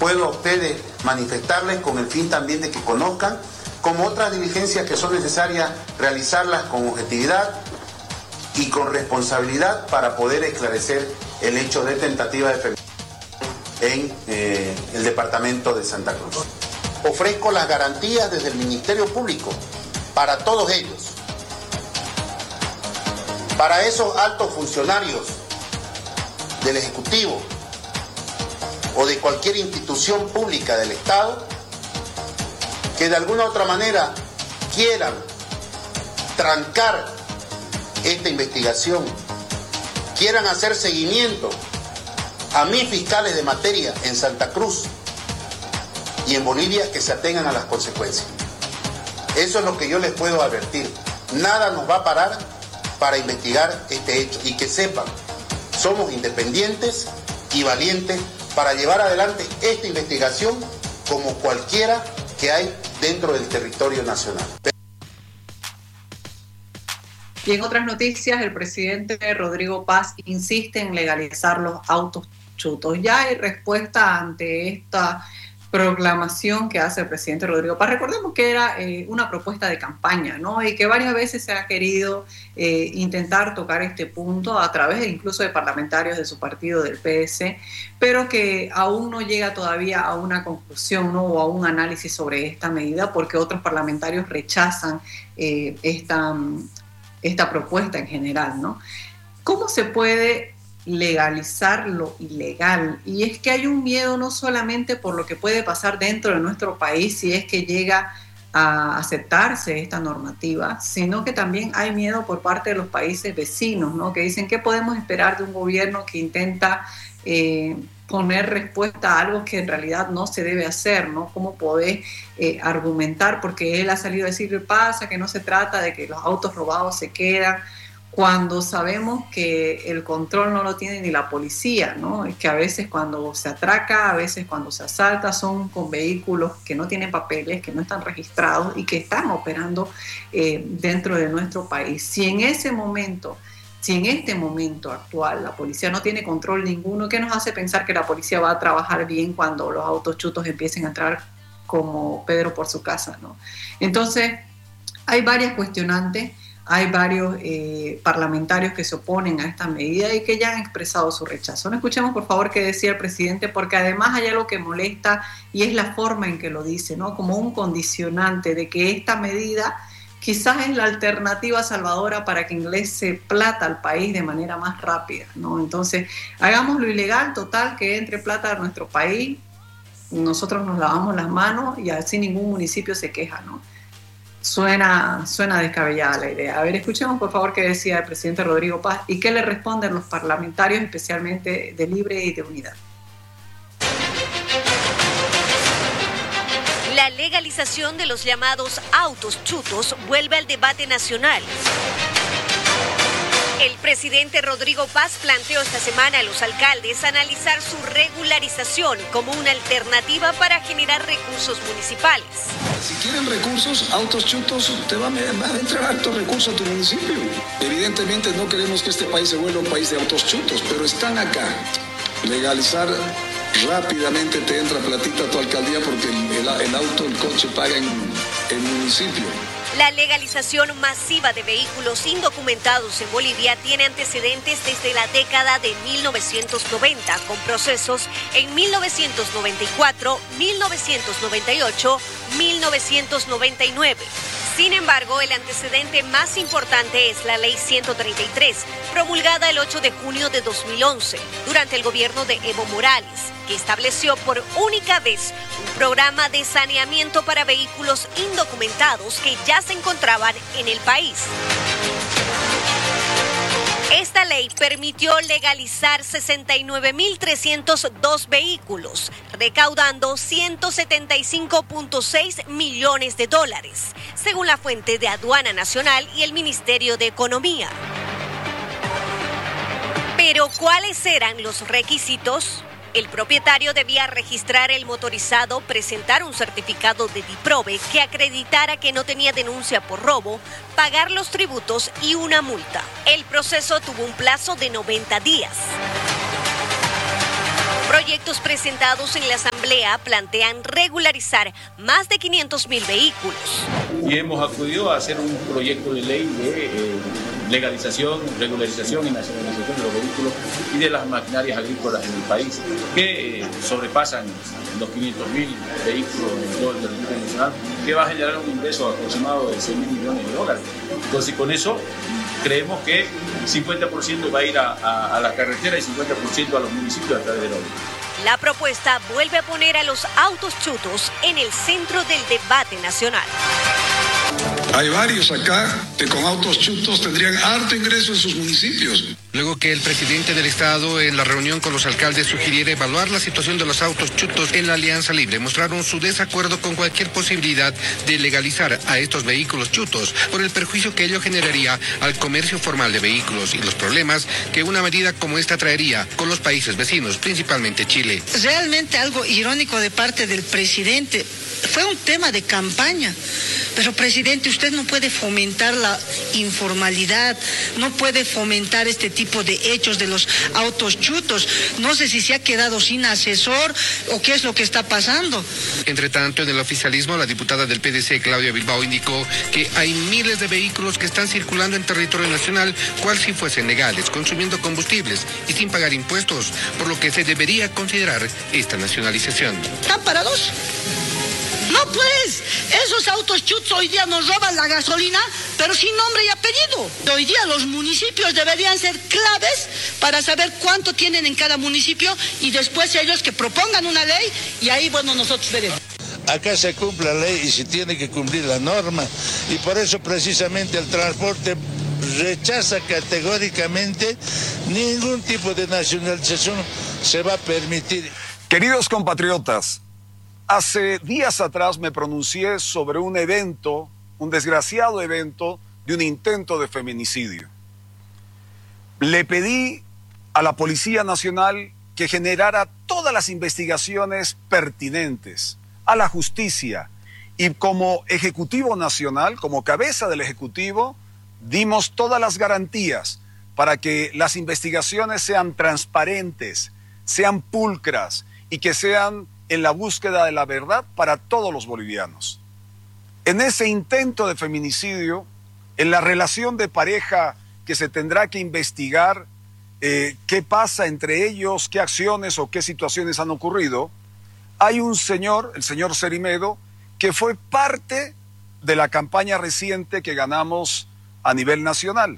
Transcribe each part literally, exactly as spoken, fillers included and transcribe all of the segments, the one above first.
puedo a ustedes manifestarles con el fin también de que conozcan, como otras diligencias que son necesarias realizarlas con objetividad y con responsabilidad para poder esclarecer el hecho de tentativa de feminicidio en eh, el departamento de Santa Cruz. Ofrezco las garantías desde el Ministerio Público para todos ellos, para esos altos funcionarios del Ejecutivo o de cualquier institución pública del Estado que de alguna u otra manera quieran trancar esta investigación, quieran hacer seguimiento a mis fiscales de materia en Santa Cruz y en Bolivia, que se atengan a las consecuencias. Eso es lo que yo les puedo advertir. Nada nos va a parar para investigar este hecho y que sepan, somos independientes y valientes para llevar adelante esta investigación como cualquiera que hay dentro del territorio nacional. Y en otras noticias, el presidente Rodrigo Paz insiste en legalizar los autos chutos. Ya hay respuesta ante esta proclamación que hace el presidente Rodrigo Paz. Recordemos que era eh, una propuesta de campaña, ¿no? Y que varias veces se ha querido eh, intentar tocar este punto a través de, incluso de parlamentarios de su partido, del P S, pero que aún no llega todavía a una conclusión, ¿no? O a un análisis sobre esta medida, porque otros parlamentarios rechazan eh, esta, esta propuesta en general, ¿no? ¿Cómo se puede legalizar lo ilegal? Y es que hay un miedo no solamente por lo que puede pasar dentro de nuestro país si es que llega a aceptarse esta normativa, sino que también hay miedo por parte de los países vecinos, ¿no? Que dicen, ¿qué podemos esperar de un gobierno que intenta eh, poner respuesta a algo que en realidad no se debe hacer, ¿no? ¿Cómo podés eh, argumentar? Porque él ha salido a decir, ¿qué pasa? Que no se trata de que los autos robados se quedan, cuando sabemos que el control no lo tiene ni la policía, ¿no? Es que a veces cuando se atraca, a veces cuando se asalta, son con vehículos que no tienen papeles, que no están registrados y que están operando eh, dentro de nuestro país. Si en ese momento, si en este momento actual la policía no tiene control ninguno, ¿qué nos hace pensar que la policía va a trabajar bien cuando los autos chutos empiecen a entrar como Pedro por su casa, ¿no? Entonces, hay varias cuestionantes. Hay varios eh, parlamentarios que se oponen a esta medida y que ya han expresado su rechazo. No escuchemos, por favor, qué decía el presidente, porque además hay algo que molesta y es la forma en que lo dice, ¿no? Como un condicionante de que esta medida quizás es la alternativa salvadora para que ingrese plata al país de manera más rápida, ¿no? Entonces, hagamos lo ilegal, total, que entre plata a nuestro país, nosotros nos lavamos las manos y así ningún municipio se queja, ¿no? Suena, suena descabellada la idea. A ver, escuchemos por favor qué decía el presidente Rodrigo Paz y qué le responden los parlamentarios, especialmente de Libre y de Unidad. La legalización de los llamados autos chutos vuelve al debate nacional. El presidente Rodrigo Paz planteó esta semana a los alcaldes analizar su regularización como una alternativa para generar recursos municipales. Si quieren recursos, autos chutos, te van a entrar altos recursos a tu municipio. Evidentemente no queremos que este país se vuelva un país de autos chutos, pero están acá. Legalizar rápidamente te entra platita a tu alcaldía porque el, el, el auto, el coche paga en el municipio. La legalización masiva de vehículos indocumentados en Bolivia tiene antecedentes desde la década de mil novecientos noventa, con procesos en mil novecientos noventa y cuatro, mil novecientos noventa y ocho, mil novecientos noventa y nueve. Sin embargo, el antecedente más importante es la Ley ciento treinta y tres, promulgada el ocho de junio de dos mil once, durante el gobierno de Evo Morales, que estableció por única vez un programa de saneamiento para vehículos indocumentados que ya se encontraban en el país. Esta ley permitió legalizar sesenta y nueve mil trescientos dos vehículos, recaudando ciento setenta y cinco punto seis millones de dólares, según la fuente de Aduana Nacional y el Ministerio de Economía. Pero, ¿cuáles eran los requisitos? El propietario debía registrar el motorizado, presentar un certificado de DIPROVE que acreditara que no tenía denuncia por robo, pagar los tributos y una multa. El proceso tuvo un plazo de noventa días. Proyectos presentados en la Asamblea plantean regularizar más de quinientos mil vehículos. Y hemos acudido a hacer un proyecto de ley de eh, legalización, regularización y nacionalización de los vehículos y de las maquinarias agrícolas en el país, que eh, sobrepasan los quinientos mil vehículos en todo el territorio nacional, que va a generar un ingreso aproximado de seis mil millones de dólares. Entonces, con eso creemos que cincuenta por ciento va a ir a, a, a la carretera y cincuenta por ciento a los municipios a través de la obra. La propuesta vuelve a poner a los autos chutos en el centro del debate nacional. Hay varios acá que con autos chutos tendrían harto ingreso en sus municipios. Luego que el presidente del Estado en la reunión con los alcaldes sugiriera evaluar la situación de los autos chutos en la Alianza Libre, mostraron su desacuerdo con cualquier posibilidad de legalizar a estos vehículos chutos por el perjuicio que ello generaría al comercio formal de vehículos y los problemas que una medida como esta traería con los países vecinos, principalmente Chile. Realmente algo irónico de parte del presidente. Fue un tema de campaña, pero presidente, usted no puede fomentar la informalidad, no puede fomentar este tipo de hechos de los autos chutos. No sé si se ha quedado sin asesor o qué es lo que está pasando. Entre tanto, en el oficialismo, la diputada del P D C, Claudia Bilbao, indicó que hay miles de vehículos que están circulando en territorio nacional, cual si fuesen legales, consumiendo combustibles y sin pagar impuestos, por lo que se debería considerar esta nacionalización. ¿Están parados? No pues, esos autos chutos hoy día nos roban la gasolina, pero sin nombre y apellido. Hoy día los municipios deberían ser claves para saber cuánto tienen en cada municipio y después ellos que propongan una ley y ahí, bueno, nosotros veremos. Acá se cumple la ley y se tiene que cumplir la norma y por eso precisamente el transporte rechaza categóricamente ningún tipo de nacionalización se va a permitir. Queridos compatriotas, hace días atrás me pronuncié sobre un evento, un desgraciado evento de un intento de feminicidio. Le pedí a la Policía Nacional que generara todas las investigaciones pertinentes, a la justicia, y como Ejecutivo Nacional, como cabeza del Ejecutivo, dimos todas las garantías para que las investigaciones sean transparentes, sean pulcras y que sean en la búsqueda de la verdad para todos los bolivianos. En ese intento de feminicidio, en la relación de pareja que se tendrá que investigar eh, qué pasa entre ellos, qué acciones o qué situaciones han ocurrido, hay un señor, el señor Cerimedo, que fue parte de la campaña reciente que ganamos a nivel nacional.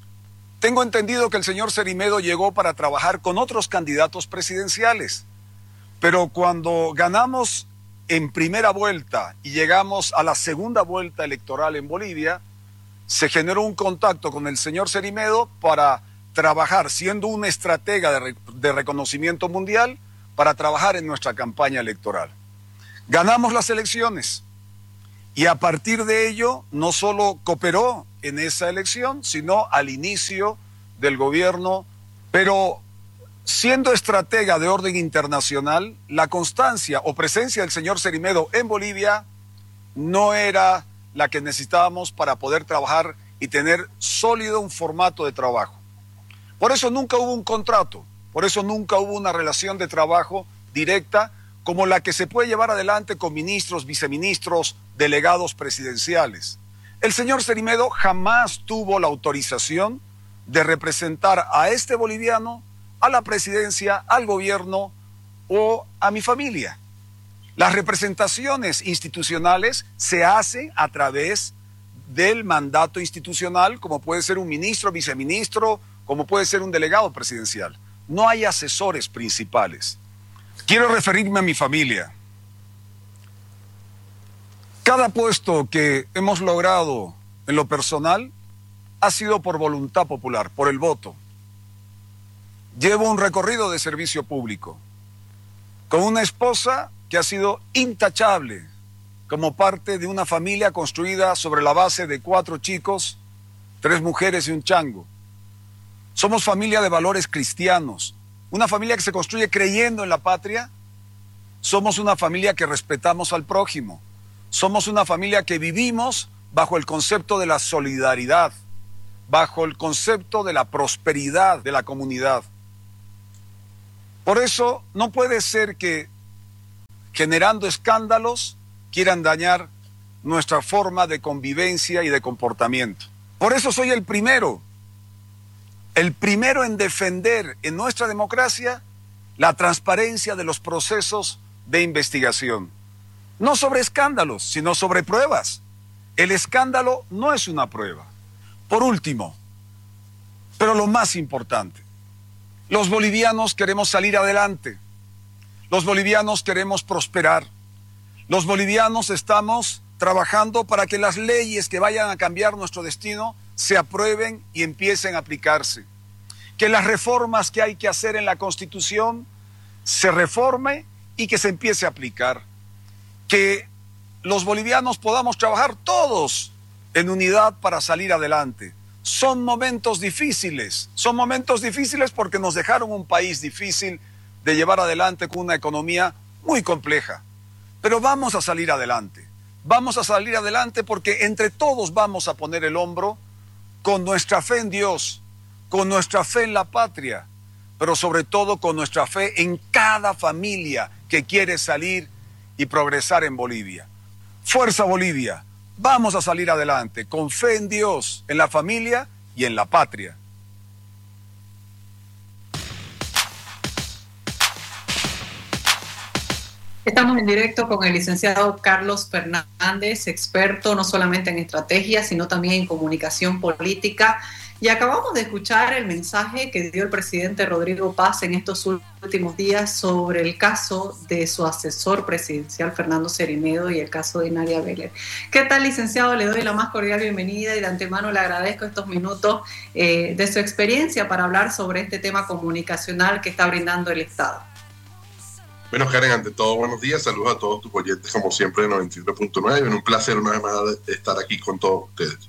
Tengo entendido que el señor Cerimedo llegó para trabajar con otros candidatos presidenciales. Pero cuando ganamos en primera vuelta y llegamos a la segunda vuelta electoral en Bolivia, se generó un contacto con el señor Cerimedo para trabajar, siendo un estratega de, re, de reconocimiento mundial, para trabajar en nuestra campaña electoral. Ganamos las elecciones y a partir de ello no solo cooperó en esa elección, sino al inicio del gobierno, pero siendo estratega de orden internacional, la constancia o presencia del señor Cerimedo en Bolivia no era la que necesitábamos para poder trabajar y tener sólido un formato de trabajo. Por eso nunca hubo un contrato, por eso nunca hubo una relación de trabajo directa como la que se puede llevar adelante con ministros, viceministros, delegados presidenciales. El señor Cerimedo jamás tuvo la autorización de representar a este boliviano, a la presidencia, al gobierno o a mi familia. Las representaciones institucionales se hacen a través del mandato institucional, como puede ser un ministro, viceministro, como puede ser un delegado presidencial. No hay asesores principales. Quiero referirme a mi familia. Cada puesto que hemos logrado en lo personal ha sido por voluntad popular, por el voto. Llevo un recorrido de servicio público con una esposa que ha sido intachable como parte de una familia construida sobre la base de cuatro chicos, tres mujeres y un chango. Somos familia de valores cristianos, una familia que se construye creyendo en la patria. Somos una familia que respetamos al prójimo. Somos una familia que vivimos bajo el concepto de la solidaridad, bajo el concepto de la prosperidad de la comunidad. Por eso no puede ser que generando escándalos quieran dañar nuestra forma de convivencia y de comportamiento. Por eso soy el primero, el primero en defender en nuestra democracia la transparencia de los procesos de investigación. No sobre escándalos, sino sobre pruebas. El escándalo no es una prueba. Por último, pero lo más importante, los bolivianos queremos salir adelante. Los bolivianos queremos prosperar. Los bolivianos estamos trabajando para que las leyes que vayan a cambiar nuestro destino se aprueben y empiecen a aplicarse. Que las reformas que hay que hacer en la Constitución se reforme y que se empiece a aplicar. Que los bolivianos podamos trabajar todos en unidad para salir adelante. Son momentos difíciles, son momentos difíciles porque nos dejaron un país difícil de llevar adelante con una economía muy compleja. Pero vamos a salir adelante. Vamos a salir adelante porque entre todos vamos a poner el hombro con nuestra fe en Dios, con nuestra fe en la patria, pero sobre todo con nuestra fe en cada familia que quiere salir y progresar en Bolivia. Fuerza Bolivia, vamos a salir adelante con fe en Dios, en la familia y en la patria. Estamos en directo con el licenciado Carlos Fernández, experto no solamente en estrategia, sino también en comunicación política. Y acabamos de escuchar el mensaje que dio el presidente Rodrigo Paz en estos últimos días sobre el caso de su asesor presidencial, Fernando Cerimedo, y el caso de Nadia Beller. ¿Qué tal, licenciado? Le doy la más cordial bienvenida y de antemano le agradezco estos minutos eh, de su experiencia para hablar sobre este tema comunicacional que está brindando el Estado. Bueno, Karen, ante todo, buenos días. Saludos a todos tus oyentes, como siempre, de noventa y uno punto nueve. Un placer una vez más de estar aquí con todos ustedes.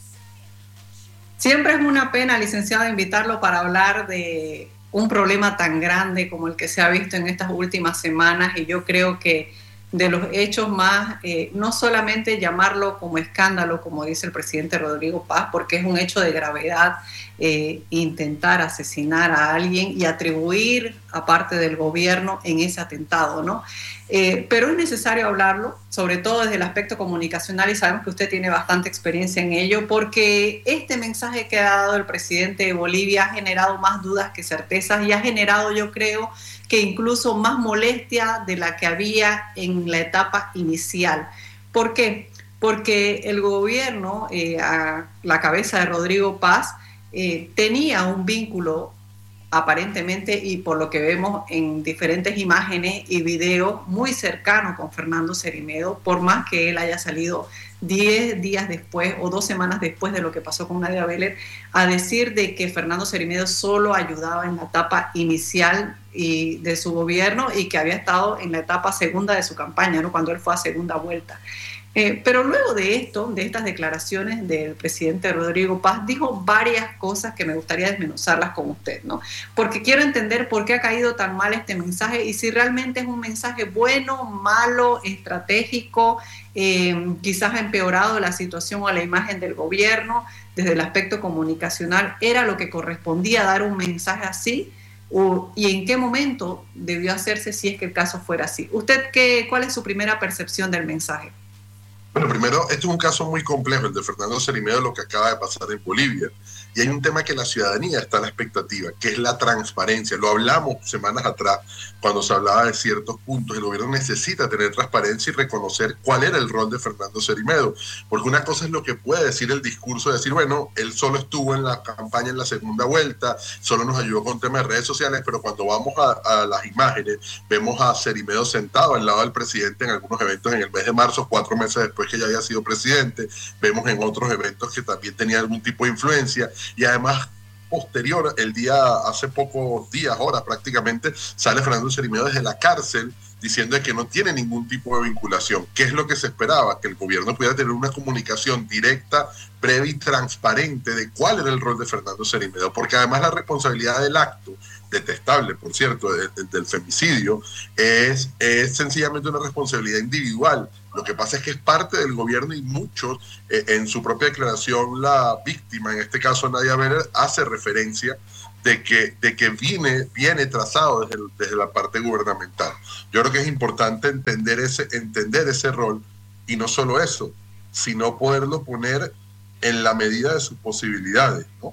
Siempre es una pena, licenciado, invitarlo para hablar de un problema tan grande como el que se ha visto en estas últimas semanas, y yo creo que de los hechos más, eh, no solamente llamarlo como escándalo, como dice el presidente Rodrigo Paz, porque es un hecho de gravedad, eh, intentar asesinar a alguien y atribuir a parte del gobierno en ese atentado, ¿no? Eh, pero es necesario hablarlo, sobre todo desde el aspecto comunicacional, y sabemos que usted tiene bastante experiencia en ello, porque este mensaje que ha dado el presidente de Bolivia ha generado más dudas que certezas y ha generado, yo creo, que incluso más molestia de la que había en la etapa inicial. ¿Por qué? Porque el gobierno, eh, a la cabeza de Rodrigo Paz, eh, tenía un vínculo aparentemente, y por lo que vemos en diferentes imágenes y videos, muy cercano con Fernando Cerimedo, por más que él haya salido diez días después o dos semanas después de lo que pasó con Nadia Beller, a decir de que Fernando Cerimedo solo ayudaba en la etapa inicial y de su gobierno y que había estado en la etapa segunda de su campaña, ¿no? Cuando él fue a segunda vuelta. Eh, pero luego de esto, de estas declaraciones del presidente Rodrigo Paz, dijo varias cosas que me gustaría desmenuzarlas con usted, ¿no? Porque quiero entender por qué ha caído tan mal este mensaje y si realmente es un mensaje bueno, malo, estratégico, eh, quizás ha empeorado la situación o la imagen del gobierno desde el aspecto comunicacional. ¿Era lo que correspondía dar un mensaje así? O, ¿y en qué momento debió hacerse si es que el caso fuera así? ¿Usted qué, cuál es su primera percepción del mensaje? Bueno, primero, este es un caso muy complejo, el de Fernando Cerimedo, lo que acaba de pasar en Bolivia. Y hay un tema que la ciudadanía está a la expectativa, que es la transparencia. Lo hablamos semanas atrás cuando se hablaba de ciertos puntos. El gobierno necesita tener transparencia y reconocer cuál era el rol de Fernando Cerimedo. Porque una cosa es lo que puede decir el discurso, de decir, bueno, él solo estuvo en la campaña en la segunda vuelta, solo nos ayudó con temas de redes sociales, pero cuando vamos a, a las imágenes, vemos a Cerimedo sentado al lado del presidente en algunos eventos en el mes de marzo, cuatro meses después que ya había sido presidente. Vemos en otros eventos que también tenía algún tipo de influencia. Y además, posterior, el día, hace pocos días, horas prácticamente, sale Fernando Cerimedo desde la cárcel diciendo que no tiene ningún tipo de vinculación. ¿Qué es lo que se esperaba? Que el gobierno pudiera tener una comunicación directa, previa y transparente de cuál era el rol de Fernando Cerimedo, porque además la responsabilidad del acto, detestable, por cierto, de, de, del femicidio, es, es sencillamente una responsabilidad individual. Lo que pasa es que es parte del gobierno y muchos, eh, en su propia declaración, la víctima, en este caso Nadia Beller, hace referencia de que, de que viene, viene trazado desde, el, desde la parte gubernamental. Yo creo que es importante entender ese, entender ese rol, y no solo eso, sino poderlo poner en la medida de sus posibilidades, ¿no?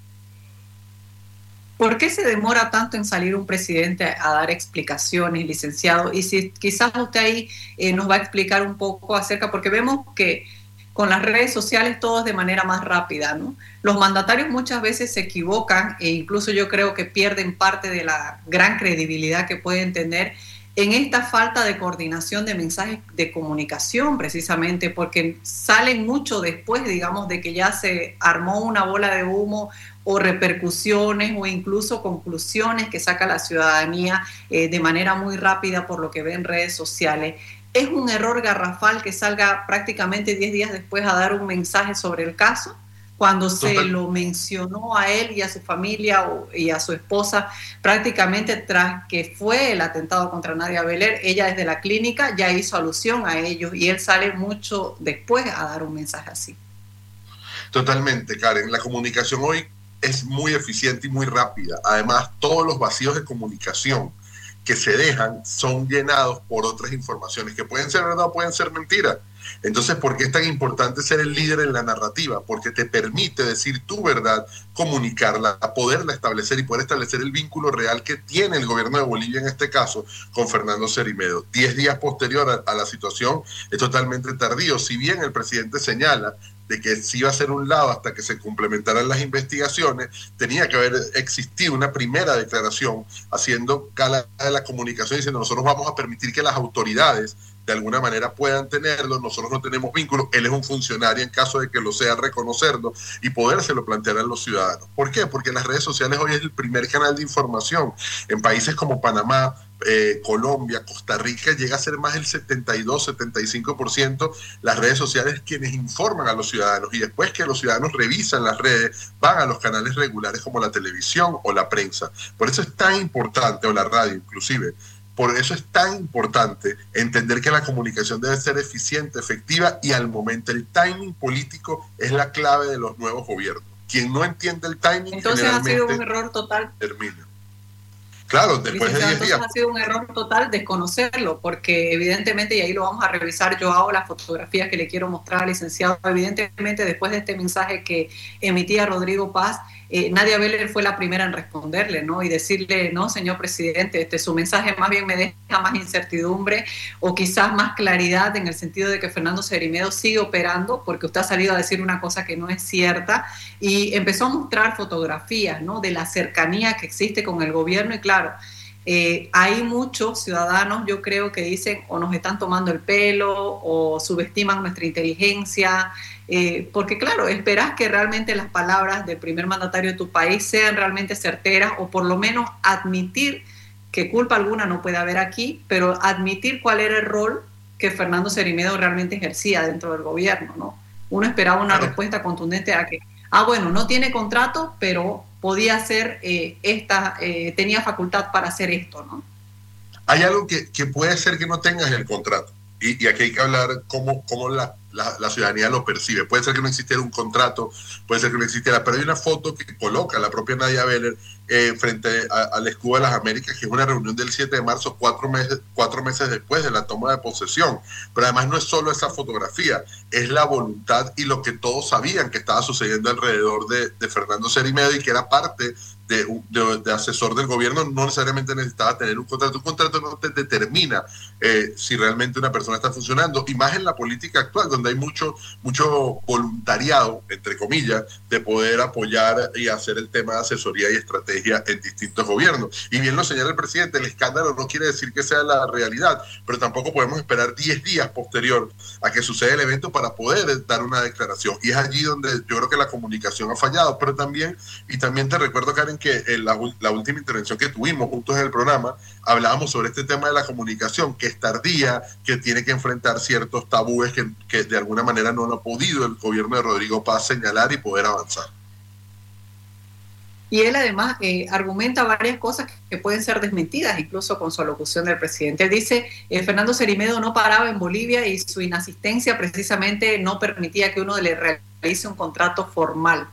¿Por qué se demora tanto en salir un presidente a dar explicaciones, licenciado? Y si quizás usted ahí eh, nos va a explicar un poco acerca, porque vemos que con las redes sociales todo es de manera más rápida, ¿no? Los mandatarios muchas veces se equivocan e incluso yo creo que pierden parte de la gran credibilidad que pueden tener en esta falta de coordinación de mensajes de comunicación, precisamente porque salen mucho después, digamos, de que ya se armó una bola de humo o repercusiones o incluso conclusiones que saca la ciudadanía eh, de manera muy rápida por lo que ve en redes sociales. ¿Es un error garrafal que salga prácticamente diez días después a dar un mensaje sobre el caso? Cuando se Total. lo mencionó a él y a su familia y a su esposa, prácticamente tras que fue el atentado contra Nadia Beler, ella desde la clínica ya hizo alusión a ellos y él sale mucho después a dar un mensaje así. Totalmente, Karen. La comunicación hoy es muy eficiente y muy rápida. Además, todos los vacíos de comunicación que se dejan son llenados por otras informaciones que pueden ser verdad o pueden ser mentiras. Entonces, ¿por qué es tan importante ser el líder en la narrativa? Porque te permite decir tu verdad, comunicarla, poderla establecer y poder establecer el vínculo real que tiene el gobierno de Bolivia en este caso con Fernando Cerime. Diez días posterior a, a la situación es totalmente tardío. Si bien el presidente señala de que se iba a hacer un lado hasta que se complementaran las investigaciones, tenía que haber existido una primera declaración haciendo gala de la comunicación diciendo nosotros vamos a permitir que las autoridades de alguna manera puedan tenerlo, nosotros no tenemos vínculo, él es un funcionario en caso de que lo sea, reconocerlo y podérselo plantear a los ciudadanos. ¿Por qué? Porque las redes sociales hoy es el primer canal de información. En países como Panamá, eh, Colombia, Costa Rica, llega a ser más del setenta y dos, setenta y cinco por ciento las redes sociales quienes informan a los ciudadanos, y después que los ciudadanos revisan las redes, van a los canales regulares como la televisión o la prensa. Por eso es tan importante, o la radio inclusive, por eso es tan importante entender que la comunicación debe ser eficiente, efectiva y al momento. El timing político es la clave de los nuevos gobiernos. Quien no entiende el timing, entonces ha sido un error total. Termina. Claro, después de diez días. Ha sido un error total desconocerlo, porque evidentemente, y ahí lo vamos a revisar, yo hago las fotografías que le quiero mostrar al licenciado, evidentemente después de este mensaje que emitía Rodrigo Paz, eh, Nadia Beler fue la primera en responderle, ¿no? Y decirle, no, señor presidente, este, su mensaje más bien me deja más incertidumbre o quizás más claridad en el sentido de que Fernando Cerime sigue operando, porque usted ha salido a decir una cosa que no es cierta, y empezó a mostrar fotografías, ¿no? De la cercanía que existe con el gobierno, y claro, Eh, hay muchos ciudadanos, yo creo, que dicen o nos están tomando el pelo o subestiman nuestra inteligencia, eh, porque claro, esperás que realmente las palabras del primer mandatario de tu país sean realmente certeras, o por lo menos admitir que culpa alguna no puede haber aquí, pero admitir cuál era el rol que Fernando Cerime realmente ejercía dentro del gobierno, ¿no? Uno esperaba una respuesta contundente a que, ah, bueno, no tiene contrato, pero podía hacer eh, esta, eh, tenía facultad para hacer esto, ¿no? Hay algo que, que puede ser que no tengas el contrato, y, y aquí hay que hablar cómo, cómo la, la, la ciudadanía lo percibe. Puede ser que no existiera un contrato, puede ser que no existiera, pero hay una foto que coloca la propia Nadia Beler eh, frente a, al escudo de las Américas, que es una reunión del siete de marzo, cuatro meses, cuatro meses después de la toma de posesión. Pero además no es solo esa fotografía, es la voluntad y lo que todos sabían que estaba sucediendo alrededor de, de Fernando Cerime, y que era parte de, de, de asesor del gobierno. No necesariamente necesitaba tener un contrato. Un contrato no te determina eh, si realmente una persona está funcionando, y más en la política actual, donde hay mucho, mucho voluntariado, entre comillas, de poder apoyar y hacer el tema de asesoría y estrategia en distintos gobiernos. Y bien lo señala el presidente, el escándalo no quiere decir que sea la realidad, pero tampoco podemos esperar diez días posterior a que suceda el evento para poder dar una declaración. Y es allí donde yo creo que la comunicación ha fallado, pero también, y también te recuerdo, Karen, que en la, la última intervención que tuvimos juntos en el programa, hablábamos sobre este tema de la comunicación, que es tardía, que tiene que enfrentar ciertos tabúes que, que de alguna manera no lo ha podido el gobierno de Rodrigo Paz señalar y poder avanzar. Y él además eh, argumenta varias cosas que pueden ser desmentidas, incluso con su alocución del presidente. Él dice, eh, Fernando Cerime no paraba en Bolivia y su inasistencia precisamente no permitía que uno le realice un contrato formal.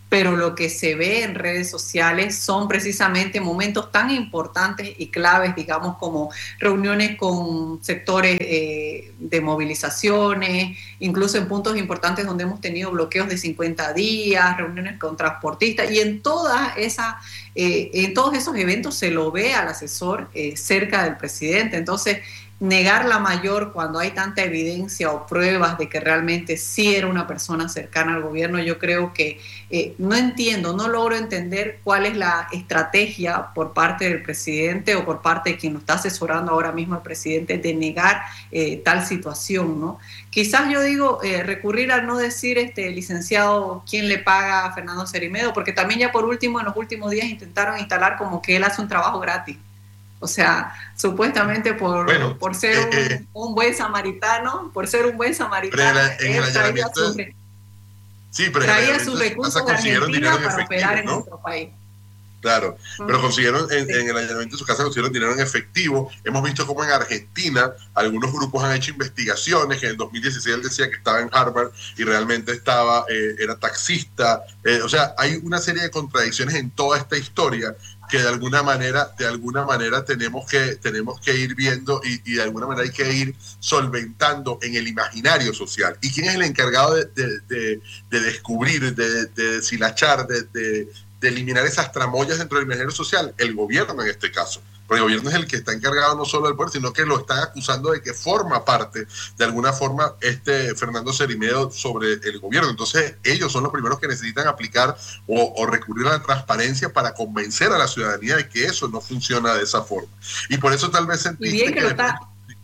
pero lo que se ve en redes sociales son precisamente momentos tan importantes y claves, digamos, como reuniones con sectores eh, de movilizaciones, incluso en puntos importantes donde hemos tenido bloqueos de cincuenta días, reuniones con transportistas, y en todas esas, eh, en todos esos eventos se lo ve al asesor eh, cerca del presidente. Entonces, negar la mayor cuando hay tanta evidencia o pruebas de que realmente sí era una persona cercana al gobierno, yo creo que eh, no entiendo, no logro entender cuál es la estrategia por parte del presidente o por parte de quien lo está asesorando ahora mismo el presidente de negar eh, tal situación, ¿no? Quizás yo digo eh, recurrir al no decir, este licenciado, quién le paga a Fernando Cerimedo, porque también ya por último, en los últimos días intentaron instalar como que él hace un trabajo gratis. O sea, supuestamente por, bueno, por ser un, eh, un buen samaritano, por ser un buen samaritano, en el traía, su, sí, pero traía sus recursos de Argentina para efectivo, operar en ¿no? nuestro país. Claro, uh-huh. pero consiguieron, en, sí. en el allanamiento de su casa consiguieron dinero en efectivo. Hemos visto cómo en Argentina algunos grupos han hecho investigaciones, que en el dos mil dieciséis él decía que estaba en Harvard y realmente estaba, eh, era taxista. Eh, o sea, hay una serie de contradicciones en toda esta historia que de alguna manera, de alguna manera tenemos que, tenemos que ir viendo y, y de alguna manera hay que ir solventando en el imaginario social. ¿Y quién es el encargado de, de, de, de descubrir, de, de deshilachar, de, de, de eliminar esas tramoyas dentro del imaginario social? El gobierno en este caso. Porque el gobierno es el que está encargado no solo del poder, sino que lo están acusando de que forma parte, de alguna forma, este Fernando Cerimedo sobre el gobierno. Entonces, ellos son los primeros que necesitan aplicar o, o recurrir a la transparencia para convencer a la ciudadanía de que eso no funciona de esa forma. Y por eso tal vez sentiste bien que, que lo está...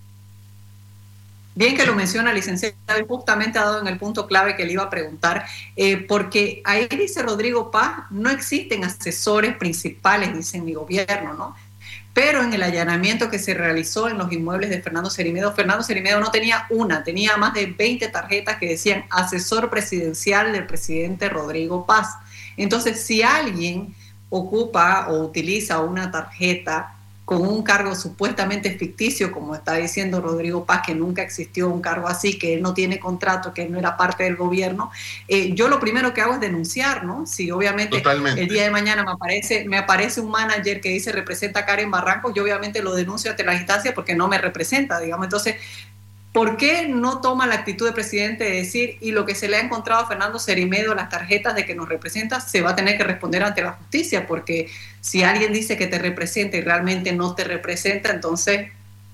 Bien que lo menciona, licenciado, justamente ha dado en el punto clave que le iba a preguntar, eh, porque ahí dice Rodrigo Paz, no existen asesores principales, dice mi gobierno, ¿no? Pero en el allanamiento que se realizó en los inmuebles de Fernando Cerimedo, Fernando Cerimedo no tenía una, tenía más de veinte tarjetas que decían asesor presidencial del presidente Rodrigo Paz. Entonces, si alguien ocupa o utiliza una tarjeta con un cargo supuestamente ficticio, como está diciendo Rodrigo Paz, que nunca existió un cargo así, que él no tiene contrato, que él no era parte del gobierno, eh, yo lo primero que hago es denunciar, ¿no? Si obviamente Totalmente. el día de mañana me aparece, me aparece un manager que dice representa a Karen Barrancos, yo obviamente lo denuncio ante las instancias porque no me representa, digamos. Entonces, ¿por qué no toma la actitud del presidente de decir, y lo que se le ha encontrado a Fernando Cerimedo, las tarjetas de que nos representa, se va a tener que responder ante la justicia? Porque si alguien dice que te representa y realmente no te representa, entonces...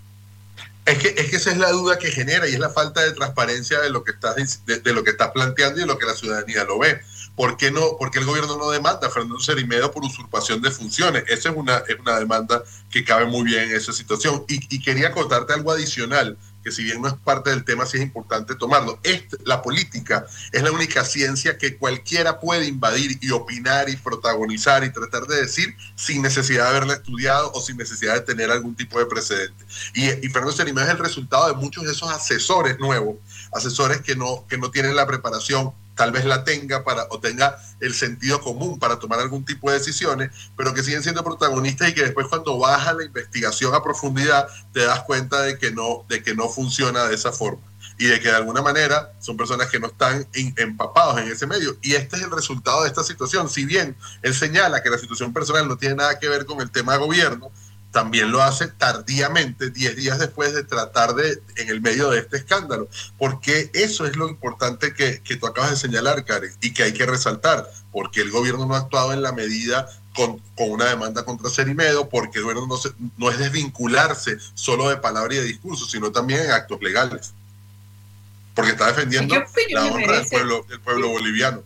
Es que, es que esa es la duda que genera y es la falta de transparencia de lo que estás, de, de lo que estás planteando y de lo que la ciudadanía lo ve. ¿Por qué no? ¿Por qué el gobierno no demanda a Fernando Cerimedo por usurpación de funciones? Esa es una, es una demanda que cabe muy bien en esa situación. Y, y quería contarte algo adicional, que si bien no es parte del tema, sí es importante tomarlo. Este, la política es la única ciencia que cualquiera puede invadir y opinar y protagonizar y tratar de decir sin necesidad de haberla estudiado o sin necesidad de tener algún tipo de precedente. Y, y Fernando Cerimedo es el resultado de muchos de esos asesores nuevos, asesores que no, que no tienen la preparación, tal vez la tenga para, o tenga el sentido común para tomar algún tipo de decisiones, pero que siguen siendo protagonistas y que después cuando baja la investigación a profundidad te das cuenta de que no, de que no funciona de esa forma y de que de alguna manera son personas que no están in, empapados en ese medio. Y este es el resultado de esta situación. Si bien él señala que la situación personal no tiene nada que ver con el tema de gobierno, también lo hace tardíamente, diez días después de tratar de, en el medio de este escándalo, porque eso es lo importante que, que tú acabas de señalar, Karen, y que hay que resaltar, porque el gobierno no ha actuado en la medida con, con una demanda contra Cerimedo, porque el gobierno no, se, no es desvincularse solo de palabra y de discurso, sino también en actos legales, porque está defendiendo la honra del pueblo, del pueblo boliviano.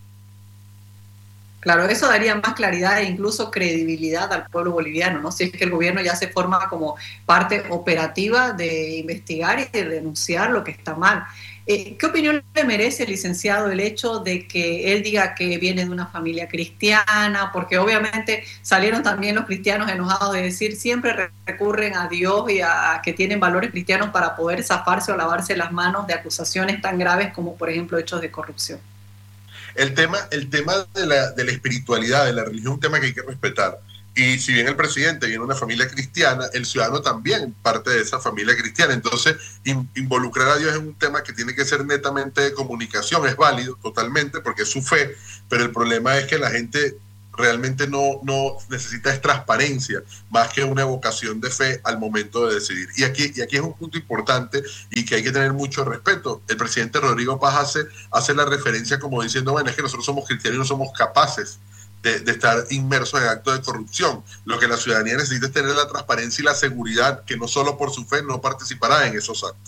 Claro, eso daría más claridad e incluso credibilidad al pueblo boliviano, ¿no? Si es que el gobierno ya se forma como parte operativa de investigar y de denunciar lo que está mal. Eh, ¿Qué opinión le merece, licenciado, el hecho de que él diga que viene de una familia cristiana? Porque obviamente salieron también los cristianos enojados de decir siempre recurren a Dios y a que tienen valores cristianos para poder zafarse o lavarse las manos de acusaciones tan graves como, por ejemplo, hechos de corrupción. El tema, el tema de la, de la espiritualidad, de la religión, es un tema que hay que respetar. Y si bien el presidente viene de una familia cristiana, el ciudadano también parte de esa familia cristiana. Entonces, in, involucrar a Dios en un tema que tiene que ser netamente de comunicación es válido totalmente porque es su fe, pero el problema es que la gente realmente no, no necesita es transparencia más que una evocación de fe al momento de decidir. Y aquí, y aquí es un punto importante y que hay que tener mucho respeto. El presidente Rodrigo Paz hace, hace la referencia como diciendo, bueno, es que nosotros somos cristianos y no somos capaces De, de estar inmersos en actos de corrupción. Lo que la ciudadanía necesita es tener la transparencia y la seguridad que no solo por su fe no participará en esos actos.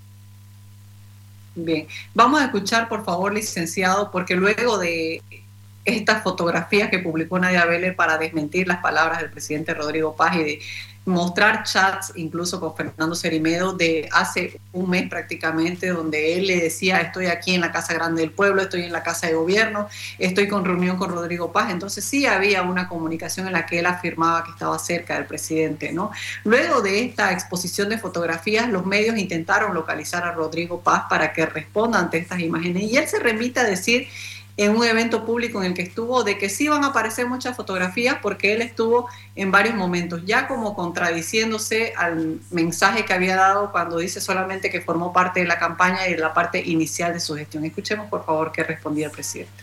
Bien, vamos a escuchar por favor, licenciado, porque luego de estas fotografías que publicó Nadia Vélez para desmentir las palabras del presidente Rodrigo Paz y de mostrar chats incluso con Fernando Cerimedo de hace un mes prácticamente, donde él le decía, estoy aquí en la Casa Grande del Pueblo, estoy en la Casa de Gobierno, estoy con reunión con Rodrigo Paz. Entonces sí había una comunicación en la que él afirmaba que estaba cerca del presidente, ¿no? Luego de esta exposición de fotografías, los medios intentaron localizar a Rodrigo Paz para que responda ante estas imágenes, y él se remite a decir en un evento público en el que estuvo, de que sí van a aparecer muchas fotografías porque él estuvo en varios momentos, ya como contradiciéndose al mensaje que había dado cuando dice solamente que formó parte de la campaña y de la parte inicial de su gestión. Escuchemos, por favor, qué respondía el presidente.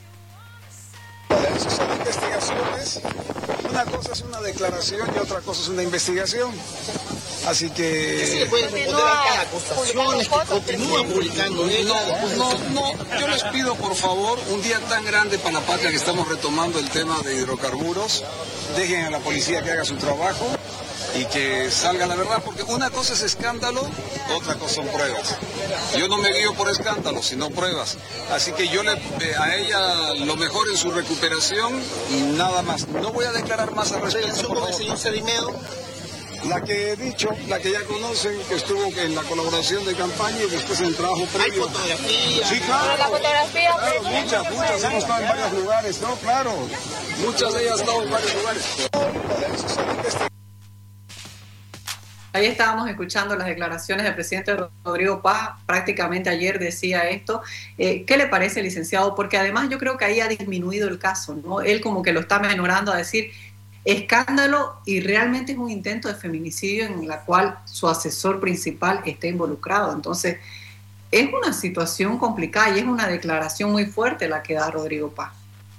Esas son investigaciones. Una cosa es una declaración y otra cosa es una investigación. Así que... ¿Qué se le puede responder a estas acusaciones que continúan publicando? No, no, no. Yo les pido, por favor, un día tan grande para la patria que estamos retomando el tema de hidrocarburos, dejen a la policía que haga su trabajo y que salga la verdad, porque una cosa es escándalo, otra cosa son pruebas. Yo no me guío por escándalos, sino pruebas. Así que yo le a ella lo mejor en su recuperación y nada más. No voy a declarar más al respecto. ¿Con el señor Cerimedo? La que he dicho, la que ya conocen, que estuvo en la colaboración de campaña y después en el trabajo previo. ¿Hay fotografías? Sí, claro. La fotografía, claro, muchas, muchas. Hemos estado en varios lugares, ¿no? Claro. Muchas de ellas han estado en varios lugares. Ahí estábamos escuchando las declaraciones del presidente Rodrigo Paz, prácticamente ayer decía esto. Eh, ¿Qué le parece, licenciado? Porque además yo creo que ahí ha disminuido el caso, ¿no? Él como que lo está menorando a decir escándalo, y realmente es un intento de feminicidio en la cual su asesor principal está involucrado. Entonces es una situación complicada y es una declaración muy fuerte la que da Rodrigo Paz.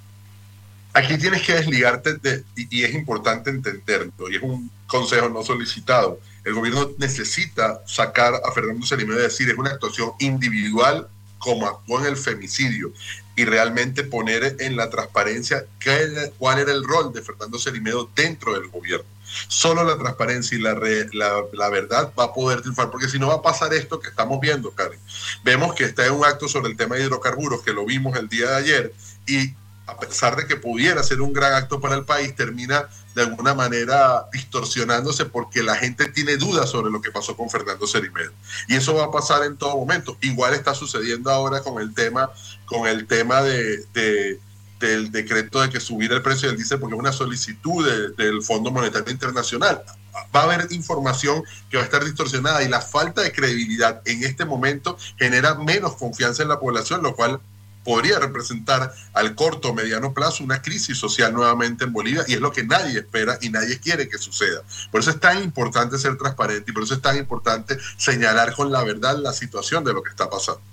Aquí tienes que desligarte de, y, y es importante entenderlo, y es un consejo no solicitado. El gobierno necesita sacar a Fernando Cerimedo y decir, es una actuación individual como actuó en el femicidio, y realmente poner en la transparencia qué, cuál era el rol de Fernando Cerimedo dentro del gobierno. Solo la transparencia y la, re, la, la verdad va a poder triunfar, porque si no va a pasar esto que estamos viendo, Karen. Vemos que está en un acto sobre el tema de hidrocarburos, que lo vimos el día de ayer, y a pesar de que pudiera ser un gran acto para el país, termina de alguna manera distorsionándose porque la gente tiene dudas sobre lo que pasó con Fernando Cerimedo. Y eso va a pasar en todo momento. Igual está sucediendo ahora con el tema, con el tema de, de, del decreto de que subir el precio del diésel, porque es una solicitud de, del Fondo Monetario Internacional. Va a haber información que va a estar distorsionada, y la falta de credibilidad en este momento genera menos confianza en la población, lo cual podría representar al corto o mediano plazo una crisis social nuevamente en Bolivia, y es lo que nadie espera y nadie quiere que suceda. Por eso es tan importante ser transparente, y por eso es tan importante señalar con la verdad la situación de lo que está pasando.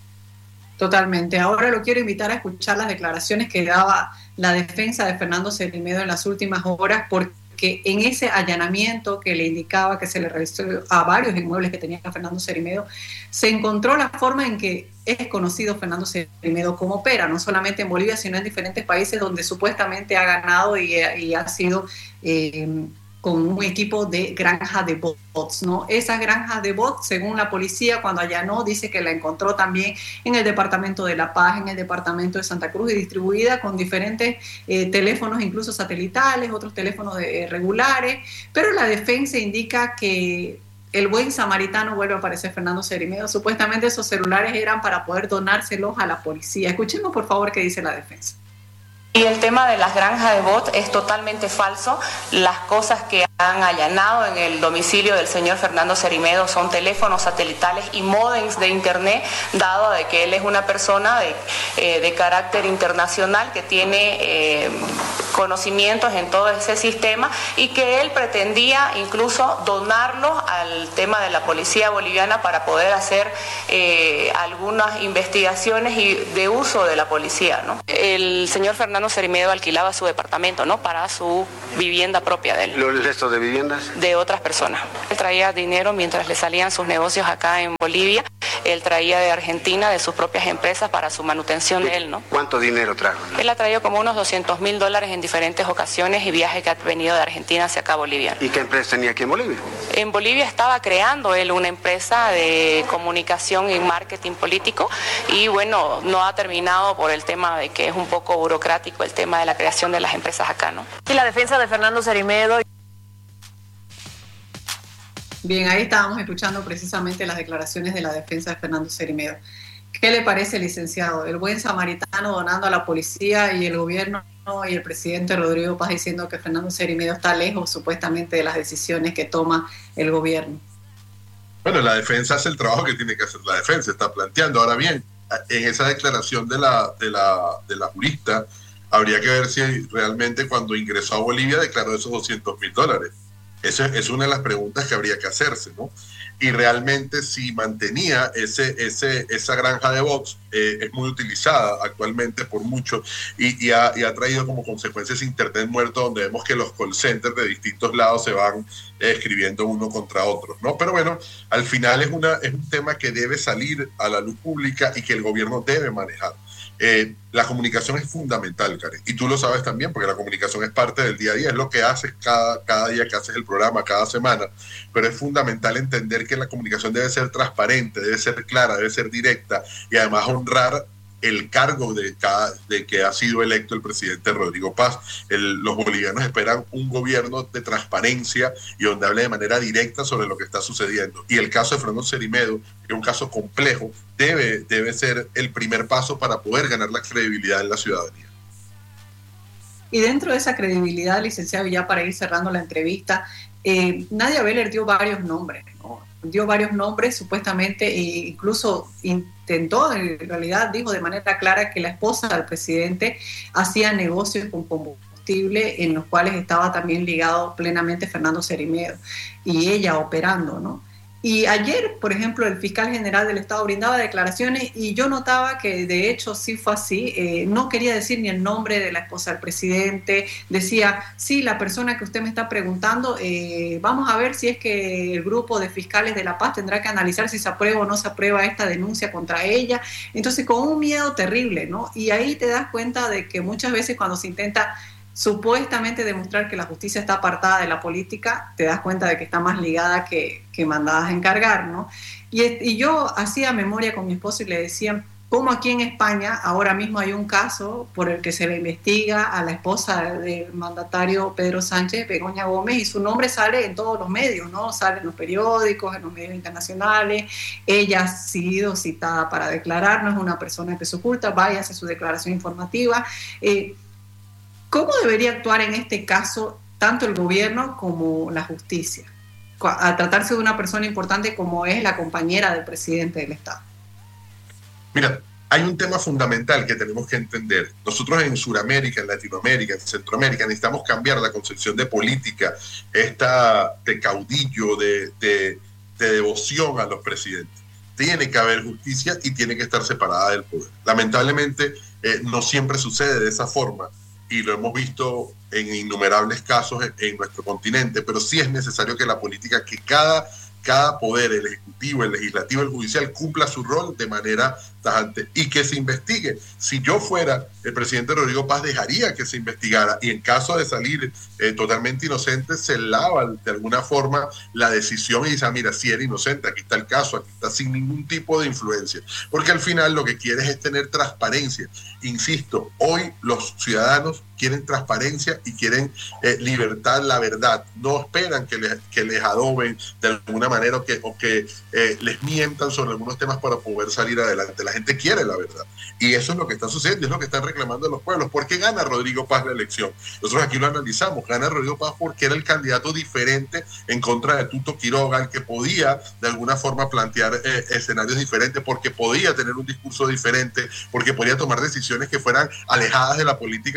Totalmente. Ahora lo quiero invitar a escuchar las declaraciones que daba la defensa de Fernando Cerimedo en las últimas horas, porque que en ese allanamiento que le indicaba que se le realizó a varios inmuebles que tenía Fernando Cerimedo, se encontró la forma en que es conocido Fernando Cerimedo, cómo opera, no solamente en Bolivia, sino en diferentes países donde supuestamente ha ganado y, y ha sido eh, con un equipo de granja de bots, ¿no? Esas granjas de bots, según la policía, cuando allanó, dice que la encontró también en el departamento de La Paz, en el departamento de Santa Cruz, y distribuida con diferentes eh, teléfonos, incluso satelitales, otros teléfonos de, eh, regulares, pero la defensa indica que el buen samaritano, vuelve a aparecer Fernando Cerimedo, supuestamente esos celulares eran para poder donárselos a la policía. Escuchemos por favor qué dice la defensa. Y el tema de las granjas de bots es totalmente falso. Las cosas que han allanado en el domicilio del señor Fernando Cerimedo son teléfonos satelitales y módems de internet, dado de que él es una persona de, eh, de carácter internacional que tiene eh, conocimientos en todo ese sistema y que él pretendía incluso donarlos al tema de la policía boliviana para poder hacer eh, algunas investigaciones y de uso de la policía, ¿no? El señor Fernando Cerimedo alquilaba su departamento, ¿no?, para su vivienda propia de él. ¿El resto de viviendas? De otras personas. Él traía dinero mientras le salían sus negocios acá en Bolivia. Él traía de Argentina, de sus propias empresas, para su manutención de él, ¿no? ¿Cuánto dinero trajo? Él ha traído como unos doscientos mil dólares en diferentes ocasiones y viajes que ha venido de Argentina hacia acá a Bolivia. ¿Y qué empresa tenía aquí en Bolivia? En Bolivia estaba creando él una empresa de comunicación y marketing político y bueno, no ha terminado por el tema de que es un poco burocrático el tema de la creación de las empresas acá, ¿no? Y la defensa de Fernando Cerimedo. Bien, ahí estábamos escuchando precisamente las declaraciones de la defensa de Fernando Cerimedo. ¿Qué le parece, licenciado? El buen samaritano donando a la policía y el gobierno y el presidente Rodrigo Paz diciendo que Fernando Cerimedo está lejos supuestamente de las decisiones que toma el gobierno. Bueno, la defensa hace el trabajo que tiene que hacer la defensa, está planteando. Ahora bien, en esa declaración de la, de la, de la jurista, habría que ver si realmente cuando ingresó a Bolivia declaró esos doscientos mil dólares. Esa es una de las preguntas que habría que hacerse, ¿no? Y realmente si mantenía ese, ese, esa granja de bots, eh, es muy utilizada actualmente por muchos y, y, ha, y ha traído como consecuencias internet muerto, donde vemos que los call centers de distintos lados se van eh, escribiendo uno contra otros, ¿no? Pero bueno, al final es, una, es un tema que debe salir a la luz pública y que el gobierno debe manejar. Eh, la comunicación es fundamental, Karen, y tú lo sabes también, porque la comunicación es parte del día a día, es lo que haces cada, cada día que haces el programa, cada semana, pero es fundamental entender que la comunicación debe ser transparente, debe ser clara, debe ser directa y además honrar el cargo de, cada, de que ha sido electo el presidente Rodrigo Paz. El, los bolivianos esperan un gobierno de transparencia y donde hable de manera directa sobre lo que está sucediendo. Y el caso de Fernando Cerimedo, que es un caso complejo, debe, debe ser el primer paso para poder ganar la credibilidad en la ciudadanía. Y dentro de esa credibilidad, licenciado, ya para ir cerrando la entrevista, eh, Nadia Beller dio varios nombres, ¿no? Dio varios nombres, supuestamente, e incluso intentó, en realidad dijo de manera clara que la esposa del presidente hacía negocios con combustible en los cuales estaba también ligado plenamente Fernando Cerimedo y ella operando, ¿no? Y ayer, por ejemplo, el fiscal general del Estado brindaba declaraciones y yo notaba que de hecho sí fue así. Eh, no quería decir ni el nombre de la esposa del presidente. Decía, sí, la persona que usted me está preguntando, eh, vamos a ver si es que el grupo de fiscales de La Paz tendrá que analizar si se aprueba o no se aprueba esta denuncia contra ella. Entonces, con un miedo terrible, ¿no? Y ahí te das cuenta de que muchas veces cuando se intenta supuestamente demostrar que la justicia está apartada de la política, te das cuenta de que está más ligada que, que mandadas a encargar, ¿no? Y, y yo hacía memoria con mi esposo y le decía, como aquí en España ahora mismo hay un caso por el que se le investiga a la esposa del mandatario Pedro Sánchez, Begoña Gómez, y su nombre sale en todos los medios, ¿no? Sale en los periódicos, en los medios internacionales. Ella ha sido citada para declarar, no es una persona que se oculta, vaya a hacer su declaración informativa. Eh, ¿Cómo debería actuar en este caso tanto el gobierno como la justicia, a tratarse de una persona importante como es la compañera del presidente del Estado? Mira, hay un tema fundamental que tenemos que entender. Nosotros en Sudamérica, en Latinoamérica, en Centroamérica, necesitamos cambiar la concepción de política, esta de caudillo, de, de, de devoción a los presidentes. Tiene que haber justicia y tiene que estar separada del poder. Lamentablemente, eh, no siempre sucede de esa forma, y lo hemos visto en innumerables casos en, en nuestro continente, pero sí es necesario que la política, que cada, cada poder, el ejecutivo, el legislativo, el judicial, cumpla su rol de manera tajante y que se investigue. Si yo fuera el presidente Rodrigo Paz, dejaría que se investigara y en caso de salir eh, totalmente inocente, se lava de alguna forma la decisión y dice, ah, mira, si era inocente, aquí está el caso, aquí está sin ningún tipo de influencia. Porque al final lo que quieres es tener transparencia. Insisto, hoy los ciudadanos quieren transparencia y quieren eh, libertad, la verdad. No esperan que les, que les adoben de alguna manera o que, o que eh, les mientan sobre algunos temas para poder salir adelante. La gente quiere la verdad. Y eso es lo que está sucediendo, es lo que están reclamando los pueblos. ¿Por qué gana Rodrigo Paz la elección? Nosotros aquí lo analizamos. Gana Rodrigo Paz porque era el candidato diferente en contra de Tuto Quiroga, el que podía de alguna forma plantear eh, escenarios diferentes, porque podía tener un discurso diferente, porque podía tomar decisiones que fueran alejadas de la política tradicional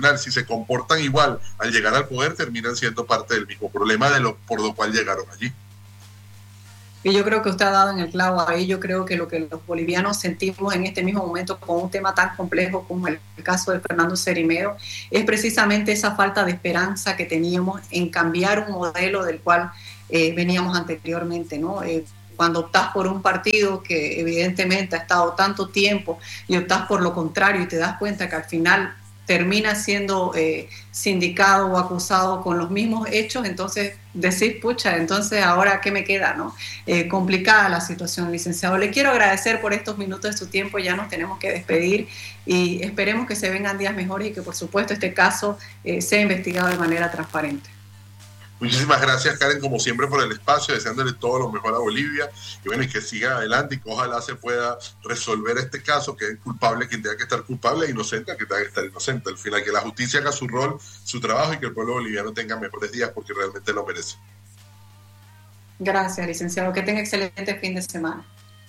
nacional, si se comportan igual al llegar al poder, terminan siendo parte del mismo problema de lo por lo cual llegaron allí. Y yo creo que usted ha dado en el clavo ahí. Yo creo que lo que los bolivianos sentimos en este mismo momento con un tema tan complejo como el caso de Fernando Cerime es precisamente esa falta de esperanza que teníamos en cambiar un modelo del cual eh, veníamos anteriormente, ¿no? Eh, cuando optás por un partido que evidentemente ha estado tanto tiempo y optás por lo contrario y te das cuenta que al final termina siendo eh, sindicado o acusado con los mismos hechos, entonces decir, pucha, entonces ahora ¿qué me queda? ¿No? Eh, complicada la situación, licenciado. Le quiero agradecer por estos minutos de su tiempo, ya nos tenemos que despedir y esperemos que se vengan días mejores y que por supuesto este caso eh, sea investigado de manera transparente. Muchísimas gracias, Karen, como siempre, por el espacio, deseándole todo lo mejor a Bolivia y bueno, y que siga adelante y que ojalá se pueda resolver este caso, que es culpable quien tenga que estar culpable e inocente quien tenga que estar inocente. Al final, que la justicia haga su rol, su trabajo y que el pueblo boliviano tenga mejores días porque realmente lo merece. Gracias, licenciado. Que tenga excelente fin de semana.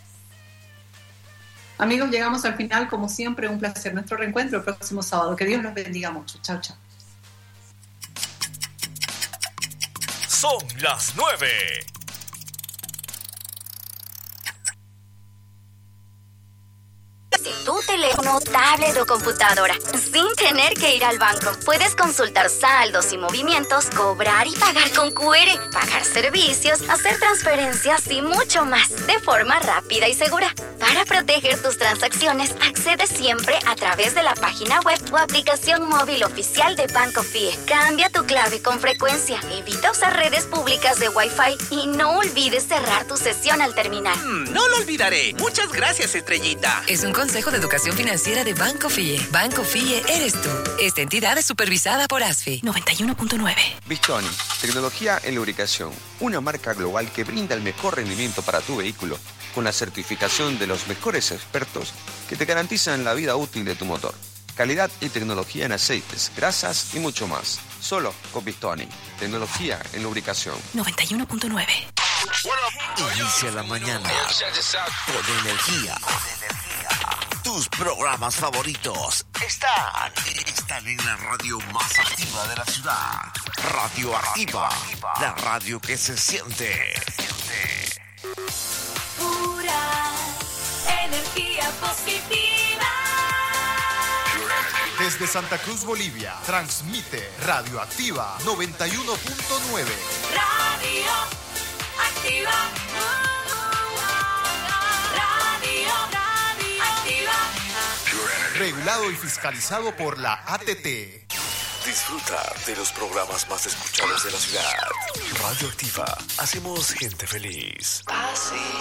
Amigos, llegamos al final. Como siempre, un placer. Nuestro reencuentro el próximo sábado. Que Dios los bendiga mucho. Chao, chao. Son las nueve. Tu teléfono, tablet o computadora, sin tener que ir al banco. Puedes consultar saldos y movimientos, cobrar y pagar con Q R, pagar servicios, hacer transferencias y mucho más, de forma rápida y segura. Para proteger tus transacciones, accede siempre a través de la página web o aplicación móvil oficial de Banco F I E. Cambia tu clave con frecuencia, evita usar redes públicas de Wi-Fi y no olvides cerrar tu sesión al terminar. Mm, no lo olvidaré. Muchas gracias, Estrellita. Es un consejo de educación financiera de Banco F I E. Banco F I E eres tú. Esta entidad es supervisada por A S F I. noventa y uno punto nueve. Bistoni, tecnología en lubricación. Una marca global que brinda el mejor rendimiento para tu vehículo, con la certificación de los mejores expertos que te garantizan la vida útil de tu motor. Calidad y tecnología en aceites, grasas y mucho más. Solo con Bistoni. Tecnología en lubricación. noventa y uno punto nueve. Inicia la mañana con energía. Tus programas favoritos están, están en la radio más activa de la ciudad. Radio Activa, la radio que se siente. Pura energía positiva. Desde Santa Cruz, Bolivia, transmite Radio Activa noventa y uno punto nueve. Radio Activa. Regulado y fiscalizado por la A T T. Disfruta de los programas más escuchados de la ciudad. Radio Activa. Hacemos gente feliz. Así.